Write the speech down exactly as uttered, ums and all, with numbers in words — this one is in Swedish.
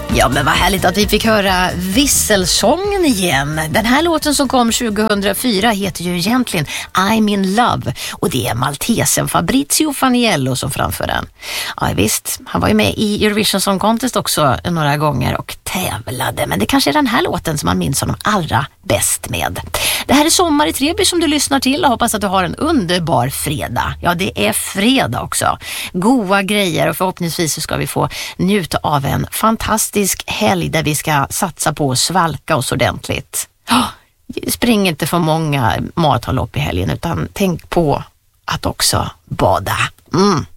Ja, men vad härligt att vi fick höra Visselsången igen. Den här låten som kom tjugohundrafyra heter ju egentligen I'm in love. Och det är maltesen Fabrizio Faniello som framför den. Ja visst, han var ju med i Eurovision Song Contest också några gånger och tävlade. Men det kanske är den här låten som man minns honom allra bäst med. Det här är Sommar i Treby som du lyssnar till och hoppas att du har en underbar fredag. Ja, det är fredag också. Goda grejer och förhoppningsvis så ska vi få njuta av en fantastisk helg där vi ska satsa på att svalka oss ordentligt. Oh, spring inte för många maratonlopp i helgen utan tänk på att också bada. Mm.